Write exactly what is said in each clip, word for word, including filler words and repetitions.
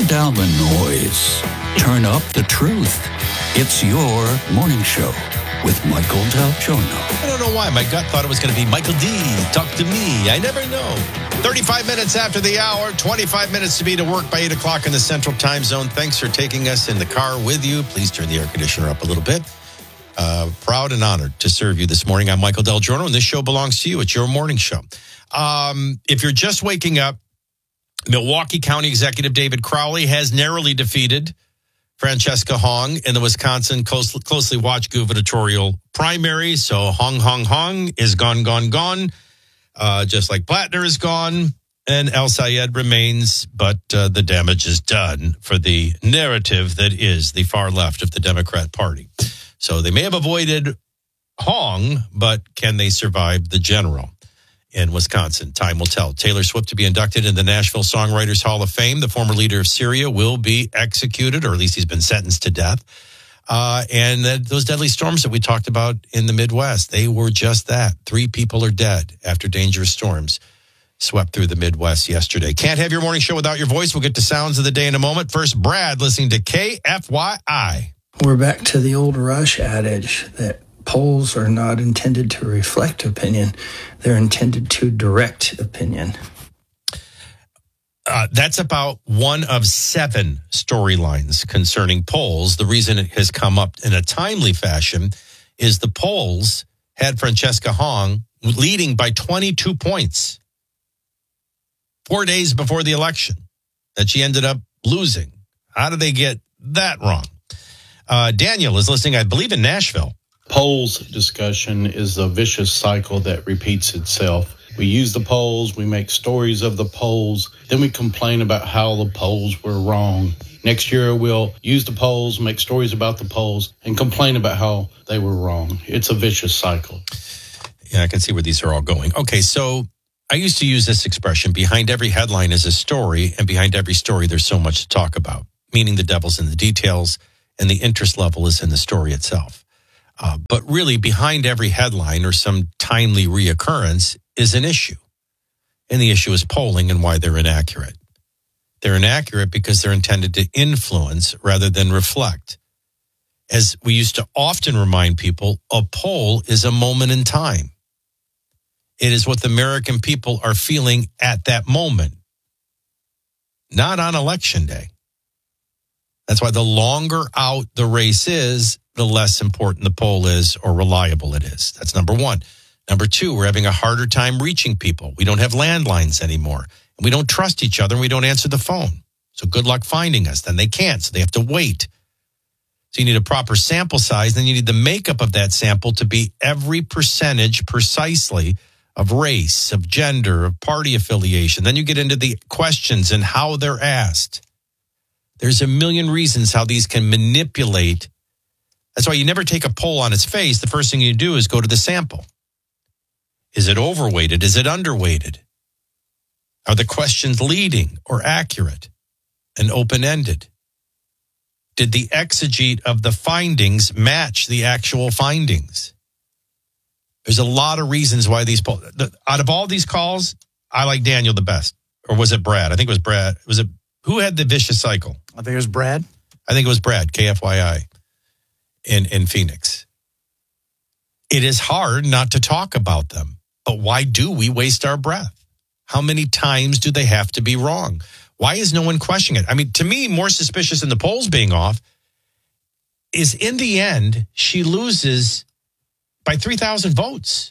down the noise. Turn up the truth. It's your morning show with Michael Del Giorno. I don't know why. My gut thought it was going to be Michael D. Talk to me. I never know. thirty-five minutes after the hour, twenty-five minutes to be to work by eight o'clock in the Central Time Zone. Thanks for taking us in the car with you. Please turn the air conditioner up a little bit. Uh, proud and honored to serve you this morning. I'm Michael Del Giorno, and this show belongs to you. It's your morning show. Um, if you're just waking up, Milwaukee County Executive David Crowley has narrowly defeated Francesca Hong in the Wisconsin closely watched gubernatorial primary. So Hong, Hong, Hong is gone, gone, gone, uh, just like Plattner is gone. And El Sayed remains, but uh, the damage is done for the narrative that is the far left of the Democrat Party. So they may have avoided Hong, but can they survive the general in Wisconsin? Time will tell. Taylor Swift to be inducted in the Nashville Songwriters Hall of Fame. The former leader of Syria will be executed, or at least he's been sentenced to death. Uh, and that, those deadly storms that we talked about in the Midwest, they were just that. Three people are dead after dangerous storms swept through the Midwest yesterday. Can't have your morning show without your voice. We'll get to sounds of the day in a moment. First, Brad listening to K F Y I. We're back to the old Rush adage that polls are not intended to reflect opinion. They're intended to direct opinion. Uh, that's about one of seven storylines concerning polls. The reason it has come up in a timely fashion is the polls had Francesca Hong leading by twenty-two points four days before the election that she ended up losing. How did they get that wrong? Uh, Daniel is listening, I believe, in Nashville. Polls discussion is a vicious cycle that repeats itself. We use the polls, we make stories of the polls, then we complain about how the polls were wrong. Next year, we'll use the polls, make stories about the polls, and complain about how they were wrong. It's a vicious cycle. Yeah, I can see where these are all going. Okay, so I used to use this expression, behind every headline is a story, and behind every story there's so much to talk about, meaning the devil's in the details, and the interest level is in the story itself. Uh, but really, behind every headline or some timely reoccurrence is an issue. And the issue is polling and why they're inaccurate. They're inaccurate because they're intended to influence rather than reflect. As we used to often remind people, a poll is a moment in time. It is what the American people are feeling at that moment, not on election day. That's why the longer out the race is, the less important the poll is or reliable it is. That's number one. Number two, we're having a harder time reaching people. We don't have landlines anymore. And we don't trust each other and we don't answer the phone. So good luck finding us. Then they can't, so they have to wait. So you need a proper sample size. Then you need the makeup of that sample to be every percentage precisely of race, of gender, of party affiliation. Then you get into the questions and how they're asked. There's a million reasons how these can manipulate. That's why you never take a poll on its face. The first thing you do is go to the sample. Is it overweighted? Is it underweighted? Are the questions leading or accurate and open-ended? Did the exegete of the findings match the actual findings? There's a lot of reasons why these polls, out of all these calls, I like Daniel the best. Or was it Brad? I think it was Brad. Was it, who had the vicious cycle? I think it was Brad. I think it was Brad, K F Y I, in, in Phoenix. It is hard not to talk about them, but why do we waste our breath? How many times do they have to be wrong? Why is no one questioning it? I mean, to me, more suspicious than the polls being off is in the end, she loses by three thousand votes.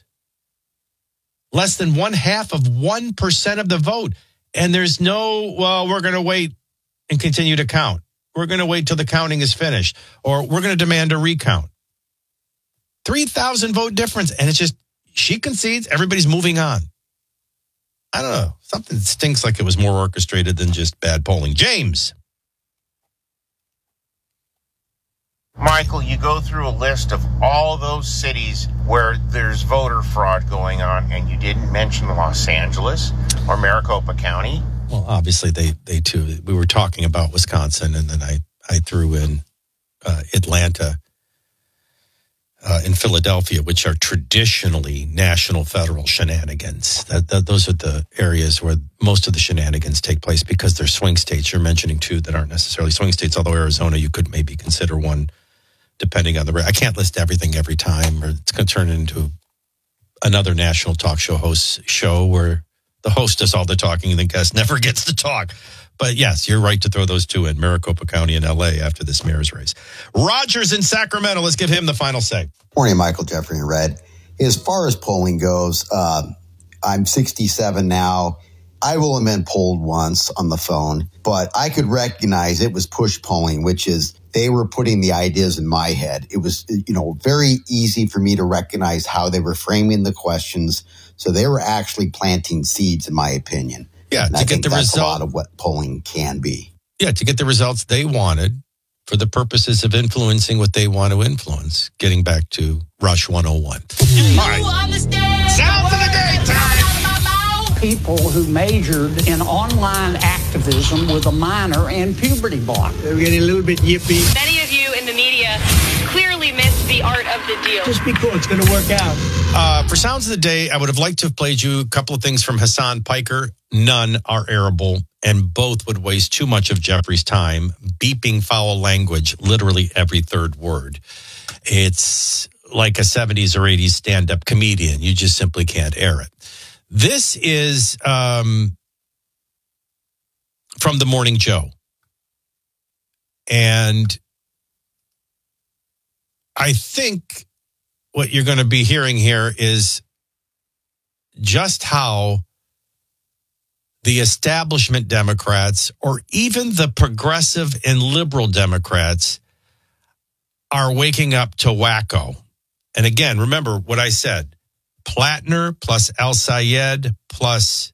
Less than one half of one percent of the vote. And there's no, well, we're going to wait and continue to count. We're going to wait till the counting is finished. Or we're going to demand a recount. three thousand vote difference. And it's just, she concedes, everybody's moving on. I don't know. Something stinks like it was more orchestrated than just bad polling. James. Michael, you go through a list of all those cities where there's voter fraud going on, and you didn't mention Los Angeles or Maricopa County. Well, obviously, they, they too. We were talking about Wisconsin, and then I, I threw in uh, Atlanta. uh, in Philadelphia, which are traditionally national federal shenanigans. That, that those are the areas where most of the shenanigans take place because they're swing states. You're mentioning two that aren't necessarily swing states, although Arizona, you could maybe consider one depending on the... I can't list everything every time, or it's going to turn into another national talk show host show where the host does all the talking and the guest never gets to talk. But yes, you're right to throw those two in, Maricopa County and L A after this mayor's race. Rogers in Sacramento, let's give him the final say. Morning, Michael, Jeffrey, and Red. As far as polling goes, uh, I'm sixty-seven now. I will have been polled once on the phone, but I could recognize it was push polling, which is they were putting the ideas in my head. It was, you know, very easy for me to recognize how they were framing the questions. So they were actually planting seeds, in my opinion. Yeah, and to I get think the that's result, a lot of what polling can be. Yeah, to get the results they wanted for the purposes of influencing what they want to influence. Getting back to Rush one oh one. All right. Sounds of the day time. People who majored in online activism with a minor in puberty block. They're getting a little bit yippy. Many of you in the media clearly missed the art of the deal. Just be cool. It's going to work out. Uh, for Sounds of the Day, I would have liked to have played you a couple of things from Hassan Piker. None are airable, and both would waste too much of Jeffrey's time beeping foul language literally every third word. It's like a seventies or eighties stand-up comedian. You just simply can't air it. This is um, from The Morning Joe. And I think what you're going to be hearing here is just how the establishment Democrats, or even the progressive and liberal Democrats, are waking up to wacko. And again, remember what I said. Plattner plus El Sayed plus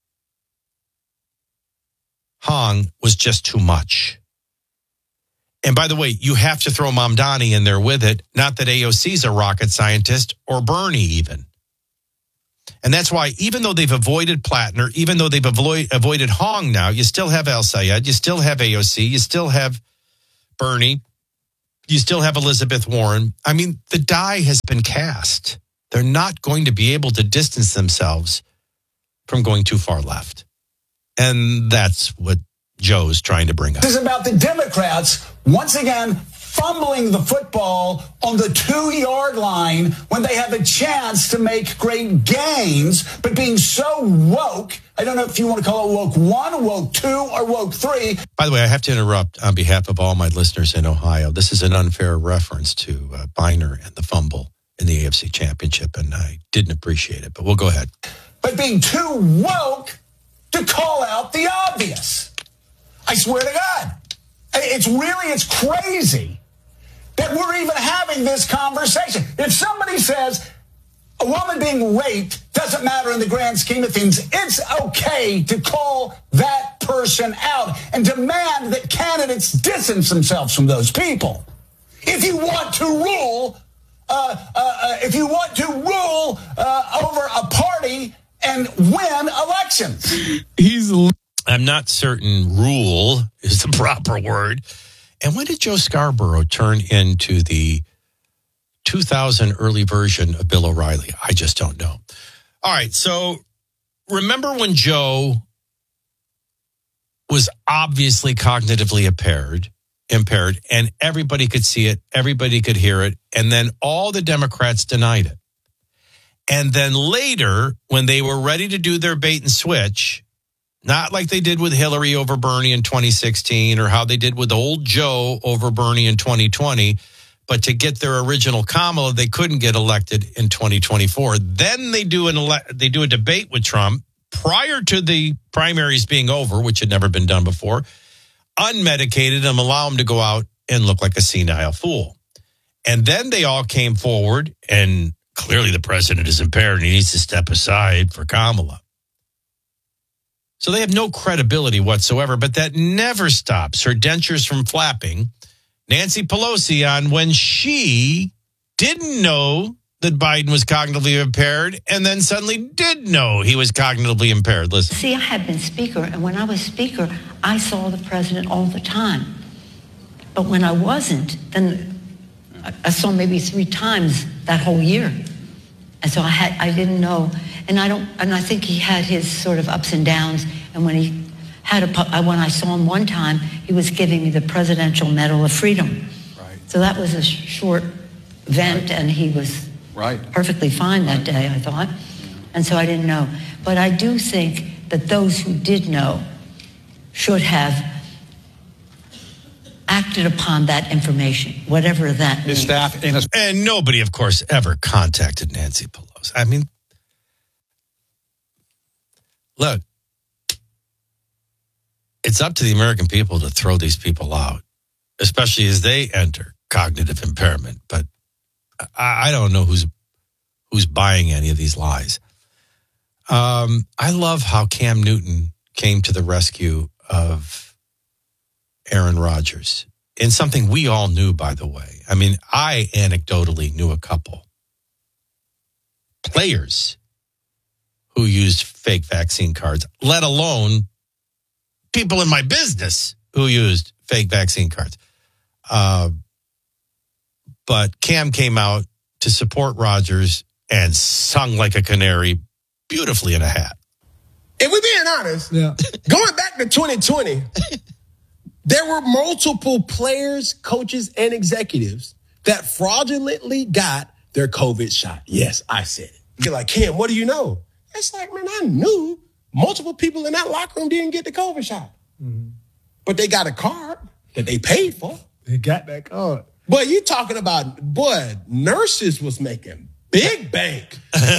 Hong was just too much. And by the way, you have to throw Mamdani in there with it. Not that A O C's a rocket scientist, or Bernie even. And that's why, even though they've avoided Plattner, even though they've avoid, avoided Hong now, you still have El Sayed, you still have A O C, you still have Bernie, you still have Elizabeth Warren. I mean, the die has been cast. They're not going to be able to distance themselves from going too far left. And that's what Joe's trying to bring up. This is about the Democrats, once again, fumbling the football on the two-yard line when they have a chance to make great gains, but being so woke, I don't know if you want to call it woke one, woke two, or woke three. By the way, I have to interrupt on behalf of all my listeners in Ohio. This is an unfair reference to uh, Biner and the fumble in the A F C Championship, and I didn't appreciate it, but we'll go ahead. But being too woke to call out the obvious. I swear to God. It's really, it's crazy that we're even having this conversation. If somebody says a woman being raped doesn't matter in the grand scheme of things, it's okay to call that person out and demand that candidates distance themselves from those people. If you want to rule, uh, uh, uh, if you want to rule uh, over a party and win elections. He's. I'm not certain rule is the proper word. And when did Joe Scarborough turn into the two thousand early version of Bill O'Reilly? I just don't know. All right. So remember when Joe was obviously cognitively impaired, impaired, and everybody could see it, everybody could hear it, and then all the Democrats denied it. And then later, when they were ready to do their bait and switch, not like they did with Hillary over Bernie in twenty sixteen or how they did with old Joe over Bernie in twenty twenty, but to get their original Kamala, they couldn't get elected in twenty twenty-four. Then they do an ele- they do a debate with Trump prior to the primaries being over, which had never been done before, unmedicated, and allow him to go out and look like a senile fool. And then they all came forward, and clearly the president is impaired and he needs to step aside for Kamala. So they have no credibility whatsoever, but that never stops her dentures from flapping. Nancy Pelosi on when she didn't know that Biden was cognitively impaired and then suddenly did know he was cognitively impaired. Listen. See, I had been speaker, and when I was speaker, I saw the president all the time. But when I wasn't, then I, I saw maybe three times that whole year. And so I had, I didn't know. And I don't, and I think he had his sort of ups and downs. And when he had a, when I saw him one time, he was giving me the Presidential Medal of Freedom. Right. So that was a short event, right. And he was right. perfectly fine that day, I thought. And so I didn't know. But I do think that those who did know should have acted upon that information, whatever that His means. staff and, and nobody, of course, ever contacted Nancy Pelosi. I mean, look, it's up to the American people to throw these people out, especially as they enter cognitive impairment. But I, I don't know who's who's buying any of these lies. Um, I love how Cam Newton came to the rescue of Aaron Rodgers in something we all knew, by the way. I mean, I anecdotally knew a couple players who used fake vaccine cards, let alone people in my business who used fake vaccine cards. Uh, but Cam came out to support Rodgers and sung like a canary beautifully in a hat. If we're being honest, Yeah. going back to twenty twenty, there were multiple players, coaches, and executives that fraudulently got their COVID shot. Yes, I said it. You're like, Ken, what do you know? It's like, man, I knew multiple people in that locker room didn't get the COVID shot. Mm-hmm. But they got a card that they paid for. They got that card. Boy, you talking about, boy, nurses was making big bank.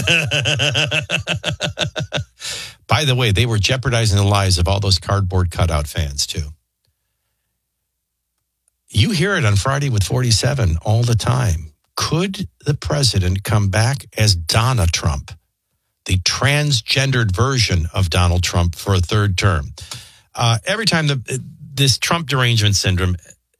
By the way, they were jeopardizing the lives of all those cardboard cutout fans, too. You hear it on Friday with forty-seven all the time. Could the president come back as Donna Trump, the transgendered version of Donald Trump, for a third term? Uh, every time the, this Trump derangement syndrome,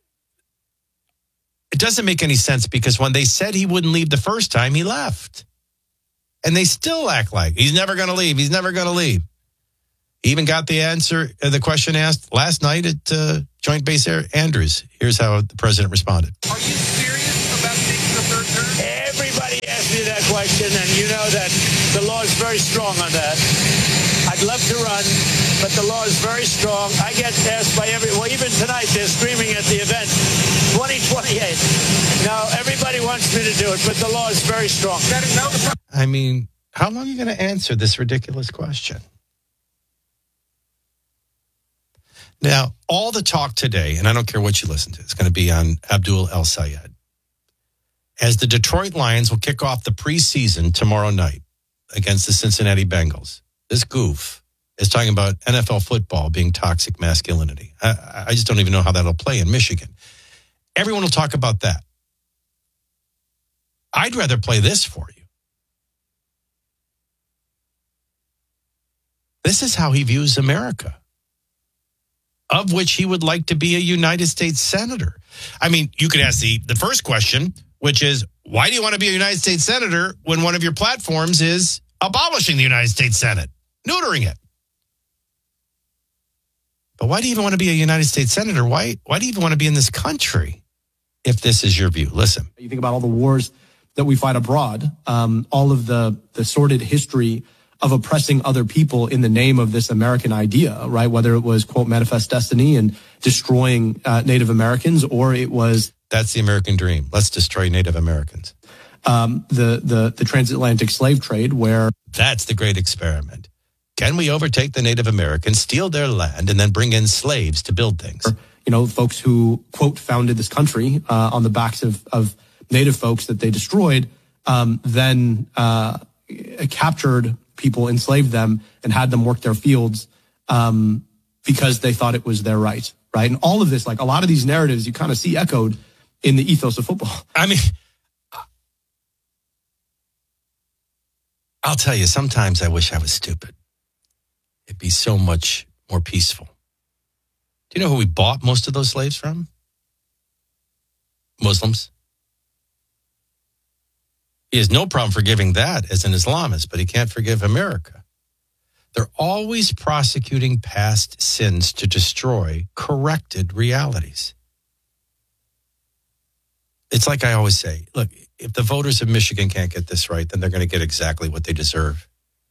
it doesn't make any sense because when they said he wouldn't leave the first time, he left. And they still act like he's never going to leave. He's never going to leave. He even got the answer, uh, the question asked last night at uh, Joint Base Air Andrews. Here's how the president responded. Are you serious about taking the third term? Everybody asked me that question, and you know that the law is very strong on that. I'd love to run, but the law is very strong. I get asked by every, well, even tonight they're screaming at the event, twenty twenty-eight. Now, everybody wants me to do it, but the law is very strong. I mean, how long are you going to answer this ridiculous question? Now, all the talk today, and I don't care what you listen to, it's going to be on Abdul El Sayed, as the Detroit Lions will kick off the preseason tomorrow night against the Cincinnati Bengals. This goof is talking about N F L football being toxic masculinity. I, I just don't even know how that'll play in Michigan. Everyone will talk about that. I'd rather play this for you. This is how he views America, of which he would like to be a United States senator. I mean, you could ask the, the first question, which is, why do you want to be a United States senator when one of your platforms is abolishing the United States Senate, neutering it? But why do you even want to be a United States senator? Why, why do you even want to be in this country if this is your view? Listen. You think about all the wars that we fight abroad, um, all of the, the sordid history of oppressing other people in the name of this American idea, right? Whether it was, quote, manifest destiny and destroying uh, Native Americans, or it was... That's the American dream. Let's destroy Native Americans. Um, the, the, the transatlantic slave trade, where... That's the great experiment. Can we overtake the Native Americans, steal their land, and then bring in slaves to build things? You know, folks who, quote, founded this country uh, on the backs of, of Native folks that they destroyed, um, then uh, captured people, enslaved them, and had them work their fields um, because they thought it was their right, right? And all of this, like a lot of these narratives, you kind of see echoed in the ethos of football. I mean, I'll tell you, sometimes I wish I was stupid. It'd be so much more peaceful. Do you know who we bought most of those slaves from? Muslims. He has no problem forgiving that as an Islamist, but he can't forgive America. They're always prosecuting past sins to destroy corrected realities. It's like I always say, look, if the voters of Michigan can't get this right, then they're going to get exactly what they deserve.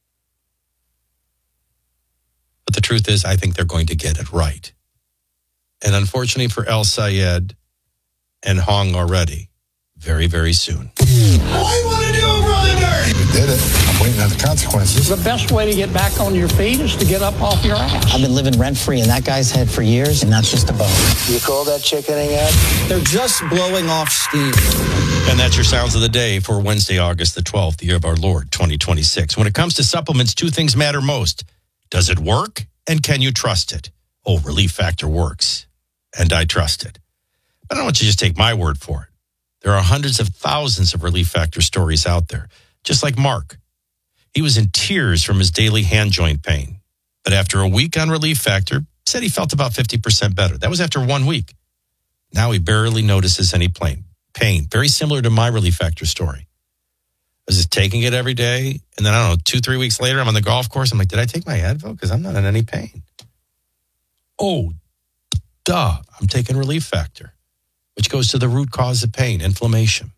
But the truth is, I think they're going to get it right. And unfortunately for El Sayed and Hong already, very, very soon. I want to do a brother dirty. We did it. I'm waiting on the consequences. The best way to get back on your feet is to get up off your ass. I've been living rent-free in that guy's head for years, and that's just a bone. You call that chickening yet? They're just blowing off steam. And that's your sounds of the day for Wednesday, August the twelfth, the year of our Lord, twenty twenty-six. When it comes to supplements, two things matter most. Does it work? And can you trust it? Oh, Relief Factor works. And I trust it. But I don't want you to just take my word for it. There are hundreds of thousands of Relief Factor stories out there, just like Mark. He was in tears from his daily hand joint pain. But after a week on Relief Factor, said he felt about fifty percent better. That was after one week. Now he barely notices any pain. Pain, very similar to my Relief Factor story. I was just taking it every day. And then, I don't know, two, three weeks later, I'm on the golf course. I'm like, did I take my Advil? Because I'm not in any pain. Oh, duh. I'm taking Relief Factor, which goes to the root cause of pain, inflammation.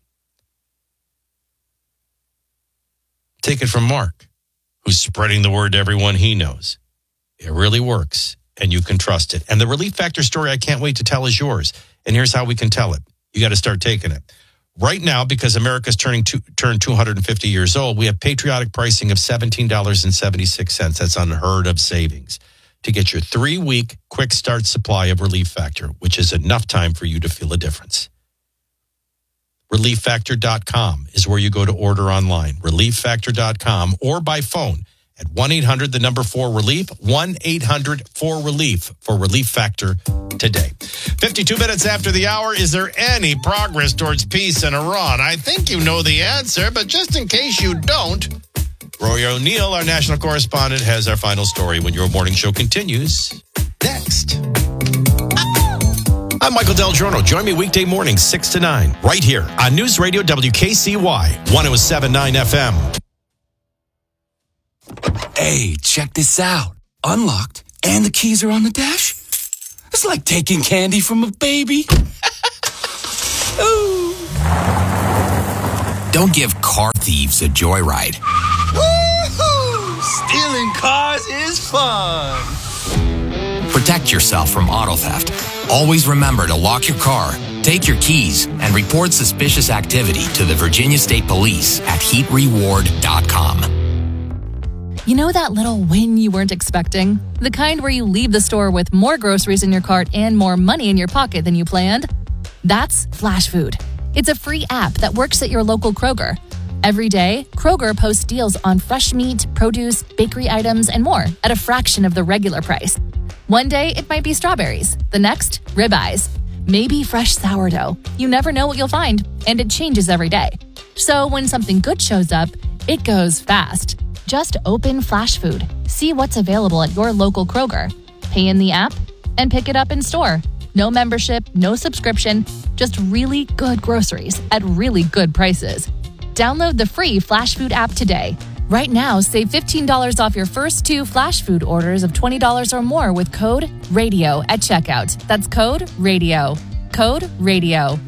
Take it from Mark, who's spreading the word to everyone he knows. It really works, and you can trust it. And the Relief Factor story I can't wait to tell is yours. And here's how we can tell it. You got to start taking it. Right now, because America's turning to, turned two hundred fifty years old, we have patriotic pricing of seventeen dollars and seventy-six cents. That's unheard of savings to get your three-week quick start supply of Relief Factor, which is enough time for you to feel a difference. relief factor dot com is where you go to order online. relief factor dot com or by phone at one eight hundred, the number four relief, one eight hundred four relief for Relief Factor today. fifty-two minutes after the hour, is there any progress towards peace in Iran? I think you know the answer, but just in case you don't, Roy O'Neill, our national correspondent, has our final story when your morning show continues next. I'm Michael Del Giorno. Join me weekday mornings, six to nine, right here on News Radio W K C Y, one oh seven point nine F M. Hey, check this out. Unlocked, and the keys are on the dash. It's like taking candy from a baby. Ooh. Don't give car thieves a joyride. Woo-hoo! Stealing cars is fun. Protect yourself from auto theft. Always remember to lock your car, take your keys, and report suspicious activity to the Virginia State Police at heat reward dot com. You know that little win you weren't expecting? The kind where you leave the store with more groceries in your cart and more money in your pocket than you planned? That's Flash Food. It's a free app that works at your local Kroger. Every day, Kroger posts deals on fresh meat, produce, bakery items, and more at a fraction of the regular price. One day, it might be strawberries. The next, ribeyes. Maybe fresh sourdough. You never know what you'll find, and it changes every day. So when something good shows up, it goes fast. Just open Flash Food, see what's available at your local Kroger, pay in the app, and pick it up in store. No membership, no subscription, just really good groceries at really good prices. Download the free Flash Food app today. Right now, save fifteen dollars off your first two Flash Food orders of twenty dollars or more with code RADIO at checkout. That's code RADIO. Code RADIO.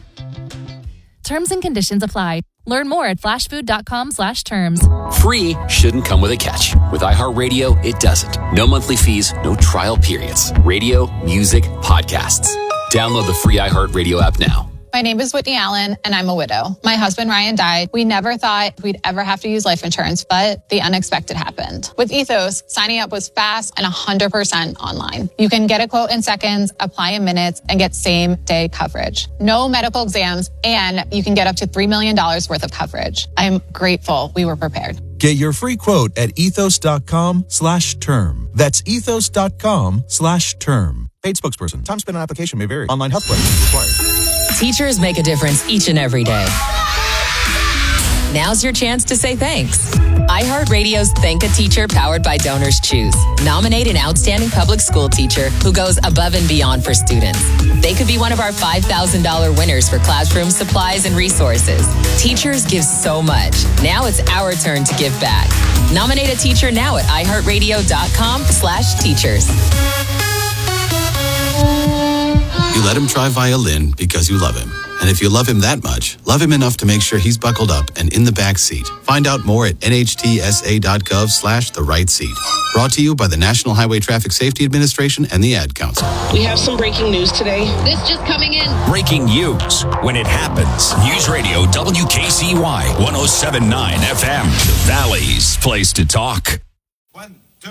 Terms and conditions apply. Learn more at flashfood.com slash terms. Free shouldn't come with a catch. With iHeartRadio, it doesn't. No monthly fees, no trial periods. Radio, music, podcasts. Download the free iHeartRadio app now. My name is Whitney Allen, and I'm a widow. My husband, Ryan, died. We never thought we'd ever have to use life insurance, but the unexpected happened. With Ethos, signing up was fast and one hundred percent online. You can get a quote in seconds, apply in minutes, and get same-day coverage. No medical exams, and you can get up to three million dollars worth of coverage. I'm grateful we were prepared. Get your free quote at ethos.com slash term. That's ethos.com slash term. Paid spokesperson. Time spent on application may vary. Online health questions required. Teachers make a difference each and every day. Now's your chance to say thanks. iHeartRadio's Thank a Teacher powered by Donors Choose. Nominate an outstanding public school teacher who goes above and beyond for students. They could be one of our five thousand dollars winners for classroom supplies and resources. Teachers give so much. Now it's our turn to give back. Nominate a teacher now at iHeartRadio.com slash teachers. You let him try violin because you love him. And if you love him that much, love him enough to make sure he's buckled up and in the back seat. Find out more at nhtsa.gov slash the right seat. Brought to you by the National Highway Traffic Safety Administration and the Ad Council. We have some breaking news today. This just coming in. Breaking news when it happens. News Radio W K C Y one oh seven point nine F M. The Valley's place to talk. One, two.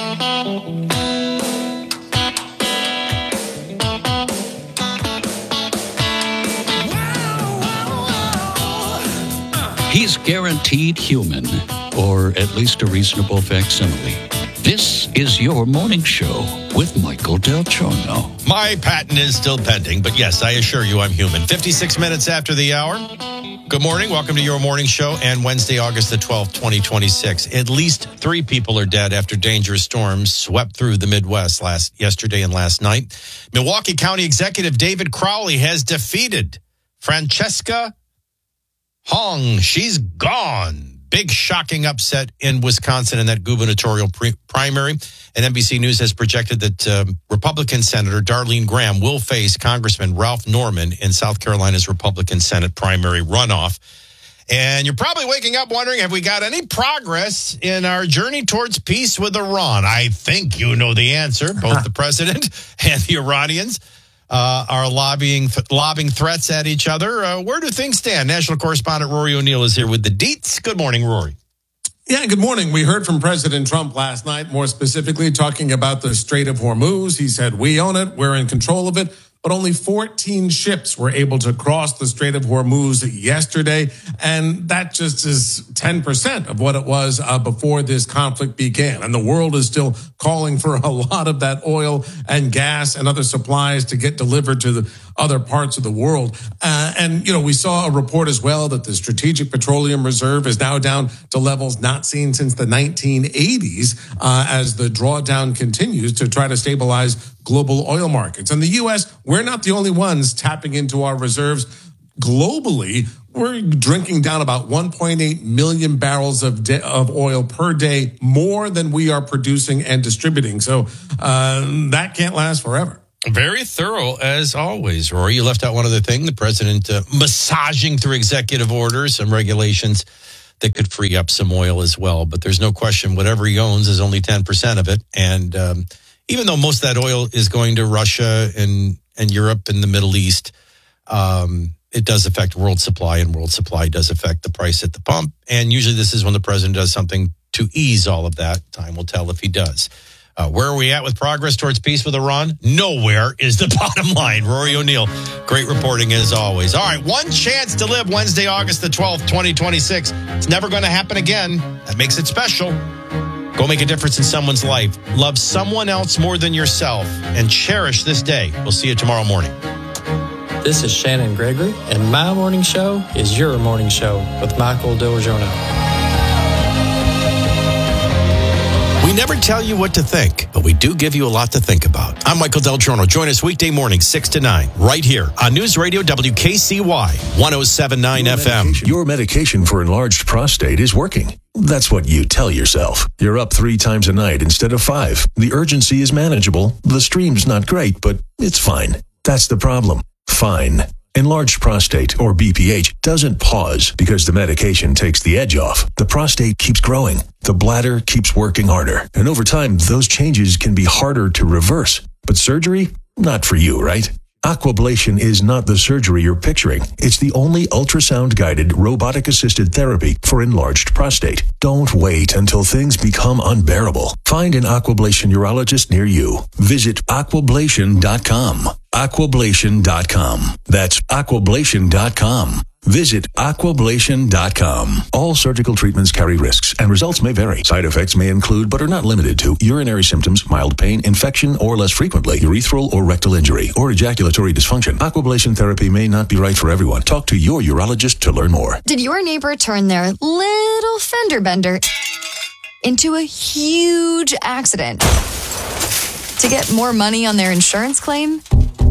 He's guaranteed human, or at least a reasonable facsimile. This is your morning show with Michael Del Giorno. My patent is still pending, but yes, I assure you I'm human. fifty-six minutes after the hour. Good morning. Welcome to your morning show and Wednesday, August the twelfth, twenty twenty-six. At least three people are dead after dangerous storms swept through the Midwest last yesterday and last night. Milwaukee County Executive David Crowley has defeated Francesca Hong. She's gone. Big shocking upset in Wisconsin in that gubernatorial pre- primary. And N B C News has projected that um, Republican Senator Darlene Graham will face Congressman Ralph Norman in South Carolina's Republican Senate primary runoff. And you're probably waking up wondering, have we got any progress in our journey towards peace with Iran? I think you know the answer. Both the president and the Iranians Uh, are lobbying th- lobbing threats at each other. Uh, where do things stand? National correspondent Rory O'Neill is here with the deets. Good morning, Rory. Yeah, good morning. We heard from President Trump last night, more specifically talking about the Strait of Hormuz. He said, we own it, we're in control of it. But only fourteen ships were able to cross the Strait of Hormuz yesterday. And that just is ten percent of what it was uh, before this conflict began. And the world is still calling for a lot of that oil and gas and other supplies to get delivered to the other parts of the world. Uh, and, you know, we saw a report as well that the Strategic Petroleum Reserve is now down to levels not seen since the nineteen eighties uh, as the drawdown continues to try to stabilize global oil markets. In the U S, we're not the only ones tapping into our reserves. Globally, we're drinking down about one point eight million barrels of de- of oil per day, more than we are producing and distributing. So uh, that can't last forever. Very thorough, as always, Rory. You left out one other thing. The president uh, massaging through executive orders some regulations that could free up some oil as well. But there's no question whatever he owns is only ten percent of it. And um, even though most of that oil is going to Russia and, and Europe and the Middle East, um, it does affect world supply, and world supply does affect the price at the pump. And usually this is when the president does something to ease all of that. Time will tell if he does. Uh, where are we at with progress towards peace with Iran? Nowhere is the bottom line. Rory O'Neill, great reporting as always. All right, one chance to live Wednesday, August the twelfth, twenty twenty-six. It's never going to happen again. That makes it special. Go make a difference in someone's life. Love someone else more than yourself and cherish this day. We'll see you tomorrow morning. This is Shannon Gregory, and my morning show is your morning show with Michael Del Giorno. We never tell you what to think, but we do give you a lot to think about. I'm Michael Del Giorno. Join us weekday morning, six to nine, right here on News Radio W K C Y, one oh seven point nine F M. Your medication for enlarged prostate is working. That's what you tell yourself. You're up three times a night instead of five. The urgency is manageable. The stream's not great, but it's fine. That's the problem. Fine. Enlarged prostate, or B P H, doesn't pause because the medication takes the edge off. The prostate keeps growing. The bladder keeps working harder. And over time, those changes can be harder to reverse. But surgery? Not for you, right? Aquablation is not the surgery you're picturing. It's the only ultrasound-guided, robotic-assisted therapy for enlarged prostate. Don't wait until things become unbearable. Find an Aquablation urologist near you. Visit aquablation dot com. aquablation dot com. That's aquablation dot com. Visit aquablation dot com. All surgical treatments carry risks, and results may vary. Side effects may include, but are not limited to, urinary symptoms, mild pain, infection, or less frequently, urethral or rectal injury, or ejaculatory dysfunction. Aquablation therapy may not be right for everyone. Talk to your urologist to learn more. Did your neighbor turn their little fender bender into a huge accident to get more money on their insurance claim?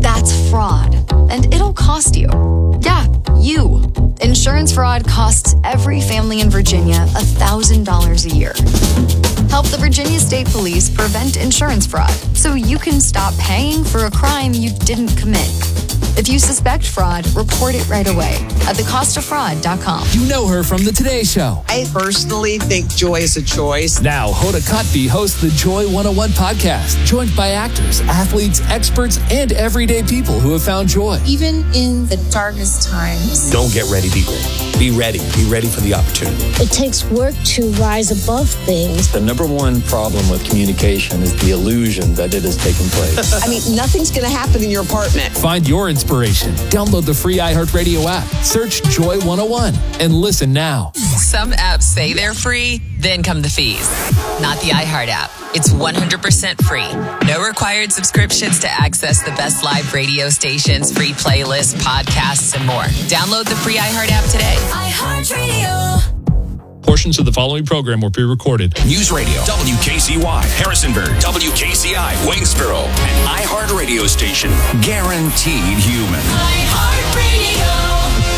That's fraud, and it'll cost you. Yeah, you. Insurance fraud costs every family in Virginia one thousand dollars a year. Help the Virginia State Police prevent insurance fraud so you can stop paying for a crime you didn't commit. If you suspect fraud, report it right away at the cost of fraud dot com. You know her from The Today Show. I personally think joy is a choice. Now, Hoda Kotb hosts the Joy one oh one podcast, joined by actors, athletes, experts, and everyday people who have found joy. Even in the darkest times. Don't get ready, be ready. Be ready. Be ready for the opportunity. It takes work to rise above things. The number one problem with communication is the illusion that it has taken place. I mean, nothing's going to happen in your apartment. Find your inspiration. Download the free iHeartRadio app. Search Joy one oh one and listen now. Some apps say they're free, then come the fees. Not the iHeart app. It's one hundred percent free. No required subscriptions to access the best live radio stations, free playlists, podcasts, and more. Download the free iHeart app today. iHeartRadio. Portions of the following program were pre-recorded. News Radio, W K C Y, Harrisonburg, W K C I, Waynesboro, an iHeart radio station, guaranteed human. iHeartRadio.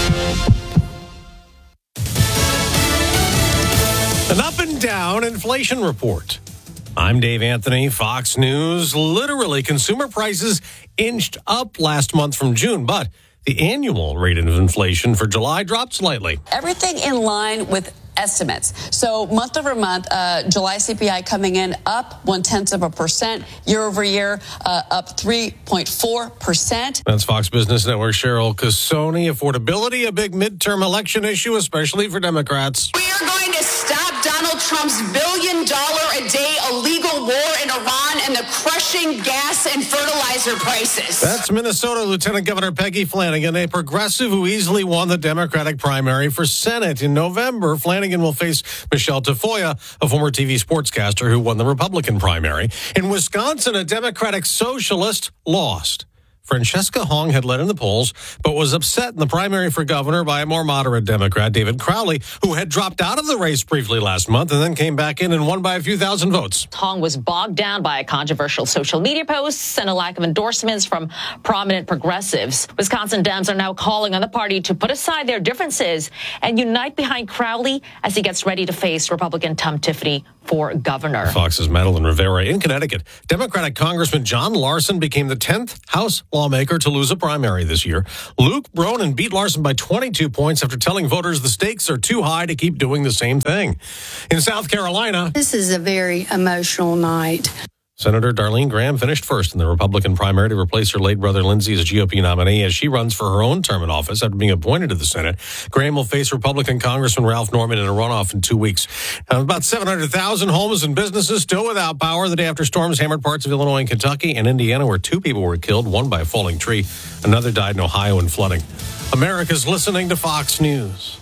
An up and down inflation report. I'm Dave Anthony, Fox News. Literally, consumer prices inched up last month from June, but the annual rate of inflation for July dropped slightly. Everything in line with estimates. So month over month, uh, July C P I coming in up one-tenth of a percent. Year over year, uh, up three point four percent. That's Fox Business Network Cheryl Casoni. Affordability, a big midterm election issue, especially for Democrats. We are going to stop Donald Trump's billion dollar a day illegal war in Iran and the crushing gas and fertilizer prices. That's Minnesota Lieutenant Governor Peggy Flanagan, a progressive who easily won the Democratic primary for Senate in November. Flanagan will face Michelle Tafoya, a former T V sportscaster who won the Republican primary. In Wisconsin, a Democratic socialist lost. Francesca Hong had led in the polls, but was upset in the primary for governor by a more moderate Democrat, David Crowley, who had dropped out of the race briefly last month and then came back in and won by a few thousand votes. Hong was bogged down by controversial social media posts and a lack of endorsements from prominent progressives. Wisconsin Dems are now calling on the party to put aside their differences and unite behind Crowley as he gets ready to face Republican Tom Tiffany for governor. Fox's Madeline Rivera. In Connecticut, Democratic Congressman John Larson became the tenth House lawmaker to lose a primary this year. Luke Bronin beat Larson by twenty-two points after telling voters the stakes are too high to keep doing the same thing. In South Carolina, this is a very emotional night. Senator Darlene Graham finished first in the Republican primary to replace her late brother Lindsey as G O P nominee as she runs for her own term in office after being appointed to the Senate. Graham will face Republican Congressman Ralph Norman in a runoff in two weeks. Uh, about seven hundred thousand homes and businesses still without power the day after storms hammered parts of Illinois and Kentucky and Indiana, where two people were killed, one by a falling tree. Another died in Ohio in flooding. America's listening to Fox News.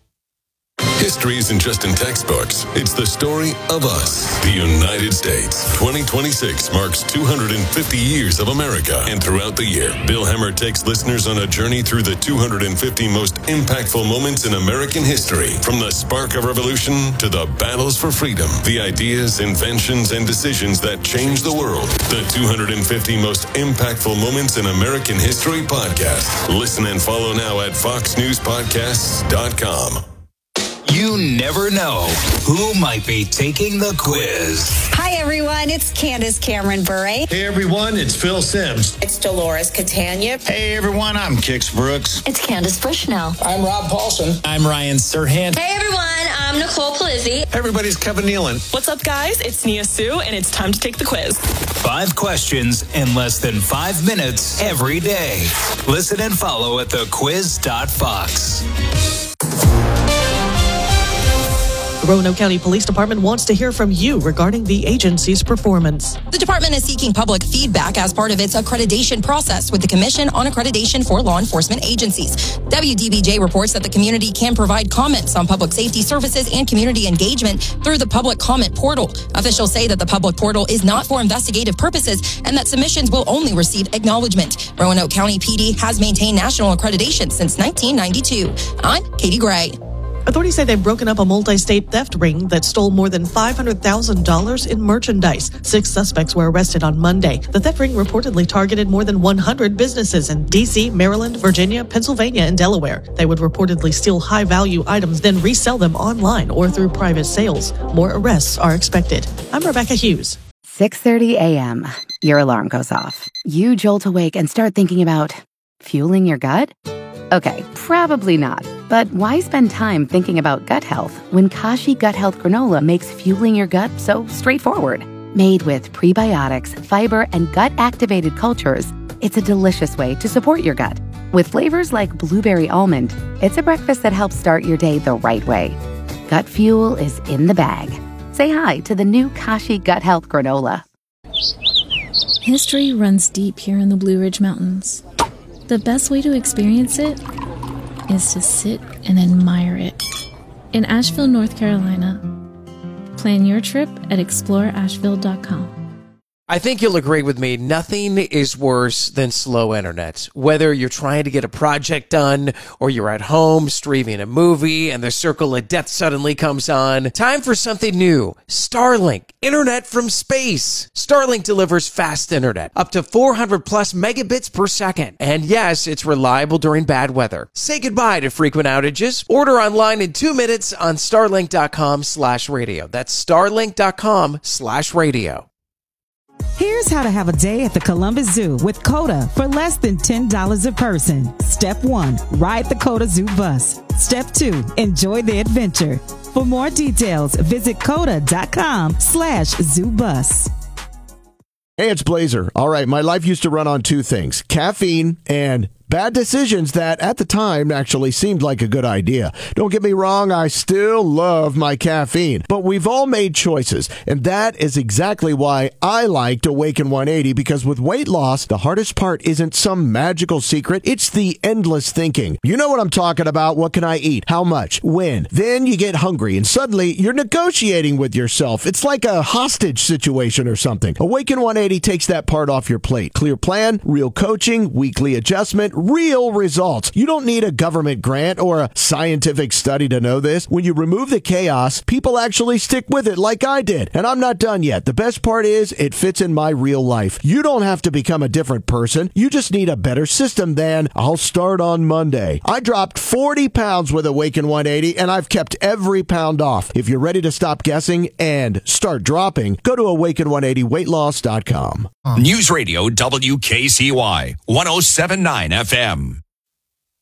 History isn't just in textbooks. It's the story of us, the United States. twenty twenty-six marks two hundred fifty years of America. And throughout the year, Bill Hemmer takes listeners on a journey through the two hundred fifty most impactful moments in American history. From the spark of revolution to the battles for freedom, the ideas, inventions, and decisions that changed the world. The two hundred fifty most impactful moments in American history podcast. Listen and follow now at fox news podcasts dot com. You never know who might be taking the quiz. Hi, everyone. It's Candace Cameron Bure. Hey, everyone. It's Phil Sims. It's Dolores Catania. Hey, everyone. I'm Kix Brooks. It's Candace Bushnell. I'm Rob Paulson. I'm Ryan Serhant. Hey, everyone. I'm Nicole Palizzi. Everybody's Kevin Nealon. What's up, guys? It's Nia Sue, and it's time to take the quiz. Five questions in less than five minutes every day. Listen and follow at the quiz dot fox. The Roanoke County Police Department wants to hear from you regarding the agency's performance. The department is seeking public feedback as part of its accreditation process with the Commission on Accreditation for Law Enforcement Agencies. W D B J reports that the community can provide comments on public safety services and community engagement through the public comment portal. Officials say that the public portal is not for investigative purposes and that submissions will only receive acknowledgement. Roanoke County P D has maintained national accreditation since nineteen ninety-two. I'm Katie Gray. Authorities say they've broken up a multi-state theft ring that stole more than five hundred thousand dollars in merchandise. Six suspects were arrested on Monday. The theft ring reportedly targeted more than one hundred businesses in D C, Maryland, Virginia, Pennsylvania, and Delaware. They would reportedly steal high-value items, then resell them online or through private sales. More arrests are expected. I'm Rebecca Hughes. six thirty a.m. Your alarm goes off. You jolt awake and start thinking about fueling your gut? Okay, probably not. But why spend time thinking about gut health when Kashi Gut Health Granola makes fueling your gut so straightforward? Made with prebiotics, fiber, and gut-activated cultures, it's a delicious way to support your gut. With flavors like blueberry almond, it's a breakfast that helps start your day the right way. Gut fuel is in the bag. Say hi to the new Kashi Gut Health Granola. History runs deep here in the Blue Ridge Mountains. The best way to experience it is to sit and admire it. In Asheville, North Carolina. Plan your trip at explore asheville dot com. I think you'll agree with me, nothing is worse than slow internet. Whether you're trying to get a project done or you're at home streaming a movie and the circle of death suddenly comes on, time for something new. Starlink, internet from space. Starlink delivers fast internet, up to four hundred plus megabits per second. And yes, it's reliable during bad weather. Say goodbye to frequent outages. Order online in two minutes on starlink dot com slash radio. That's starlink dot com slash radio. Here's how to have a day at the Columbus Zoo with COTA for less than ten dollars a person. Step one, ride the COTA Zoo bus. Step two, enjoy the adventure. For more details, visit COTA dot com slash zoo bus. Hey, it's Blazer. All right, my life used to run on two things, caffeine and bad decisions that at the time actually seemed like a good idea. Don't get me wrong, I still love my caffeine, but we've all made choices, and that is exactly why I liked Awaken one eighty, because with weight loss, the hardest part isn't some magical secret, it's the endless thinking. You know what I'm talking about. What can I eat? How much? When? Then you get hungry, and suddenly you're negotiating with yourself. It's like a hostage situation or something. Awaken one eighty takes that part off your plate. Clear plan, real coaching, weekly adjustment, real results. You don't need a government grant or a scientific study to know this. When you remove the chaos, people actually stick with it like I did. And I'm not done yet. The best part is it fits in my real life. You don't have to become a different person. You just need a better system than I'll start on Monday. I dropped forty pounds with Awaken one eighty, and I've kept every pound off. If you're ready to stop guessing and start dropping, go to awaken one eighty weight loss dot com. News Radio W K C Y one oh seven point nine F M.